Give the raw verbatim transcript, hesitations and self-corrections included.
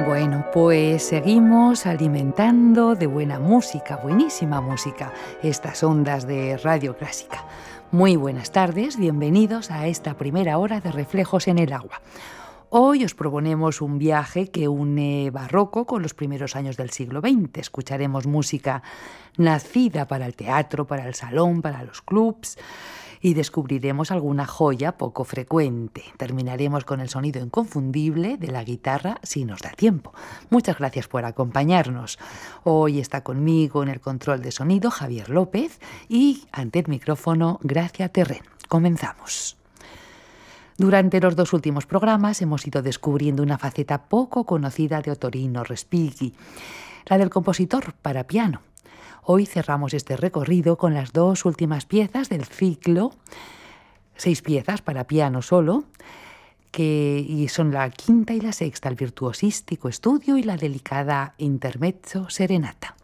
Bueno, pues seguimos alimentando de buena música, buenísima música, estas ondas de Radio Clásica. Muy buenas tardes, bienvenidos a esta primera hora de Reflejos en el Agua. Hoy os proponemos un viaje que une barroco con los primeros años del siglo veinte. Escucharemos música nacida para el teatro, para el salón, para los clubs, y descubriremos alguna joya poco frecuente. Terminaremos con el sonido inconfundible de la guitarra si nos da tiempo. Muchas gracias por acompañarnos. Hoy está conmigo en el control de sonido Javier López y ante el micrófono Gracia Terren. Comenzamos. Durante los dos últimos programas hemos ido descubriendo una faceta poco conocida de Ottorino Respighi, la del compositor para piano. Hoy cerramos este recorrido con las dos últimas piezas del ciclo, seis piezas para piano solo, que y son la quinta y la sexta, el virtuosístico estudio y la delicada intermezzo serenata.